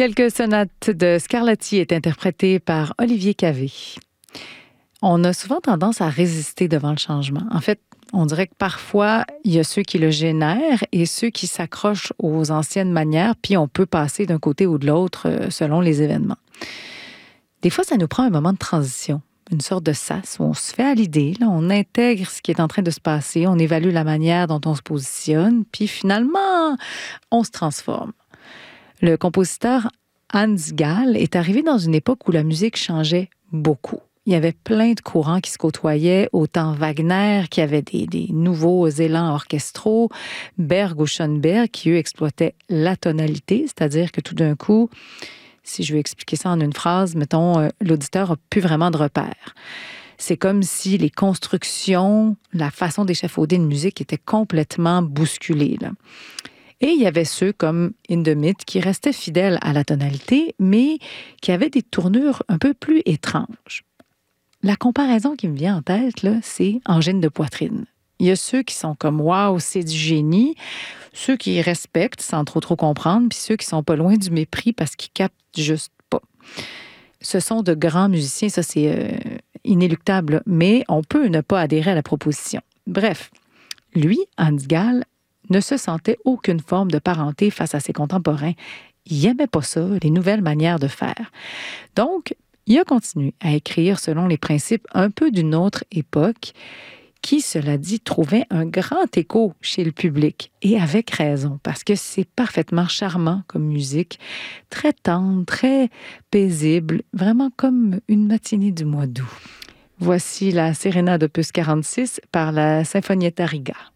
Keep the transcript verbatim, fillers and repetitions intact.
Quelques sonates de Scarlatti est interprétées par Olivier Cavé. On a souvent tendance à résister devant le changement. En fait, on dirait que parfois, il y a ceux qui le génèrent et ceux qui s'accrochent aux anciennes manières, puis on peut passer d'un côté ou de l'autre euh, selon les événements. Des fois, ça nous prend un moment de transition, une sorte de sas où on se fait à l'idée, là, on intègre ce qui est en train de se passer, on évalue la manière dont on se positionne, puis finalement, on se transforme. Le compositeur Hans Gall est arrivé dans une époque où la musique changeait beaucoup. Il y avait plein de courants qui se côtoyaient, autant Wagner, qui avait des, des nouveaux élans orchestraux, Berg ou Schoenberg, qui, eux, exploitaient la tonalité, c'est-à-dire que tout d'un coup, si je veux expliquer ça en une phrase, mettons, euh, l'auditeur n'a plus vraiment de repères. C'est comme si les constructions, la façon d'échafauder une musique était complètement bousculée, là. Et il y avait ceux comme Hindemith qui restaient fidèles à la tonalité, mais qui avaient des tournures un peu plus étranges. La comparaison qui me vient en tête, là, c'est angine de poitrine. Il y a ceux qui sont comme « Waouh, c'est du génie », ceux qui respectent sans trop trop comprendre, puis ceux qui sont pas loin du mépris parce qu'ils captent juste pas. Ce sont de grands musiciens, ça c'est euh, inéluctable, mais on peut ne pas adhérer à la proposition. Bref, lui, Hans Gall, ne se sentait aucune forme de parenté face à ses contemporains. Il n'aimait pas ça, les nouvelles manières de faire. Donc, il a continué à écrire selon les principes un peu d'une autre époque qui, cela dit, trouvait un grand écho chez le public. Et avec raison, parce que c'est parfaitement charmant comme musique, très tendre, très paisible, vraiment comme une matinée du mois d'août. Voici la Sérénade opus quarante-six par la Sinfonietta Riga.